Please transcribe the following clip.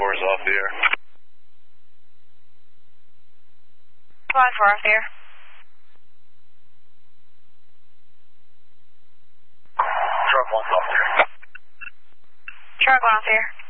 4 is off the air. Squad 4 off the air. Truck 1's off the air. Truck 1 off the air.